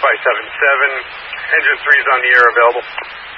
577. Engine 3 is on the air, available.